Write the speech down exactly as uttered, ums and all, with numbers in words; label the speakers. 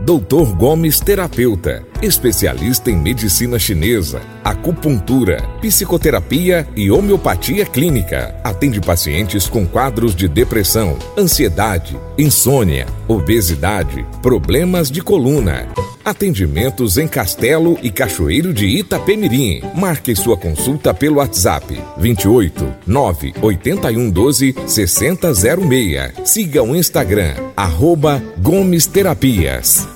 Speaker 1: doutor Gomes Terapeuta, especialista em medicina chinesa, acupuntura, psicoterapia e homeopatia clínica. Atende pacientes com quadros de depressão, ansiedade, insônia, obesidade, problemas de coluna. Atendimentos em Castelo e Cachoeiro de Itapemirim. Marque sua consulta pelo WhatsApp vinte e oito, nove oitenta e um, doze, sessenta zero seis. Siga o Instagram, arroba Gomes Terapias.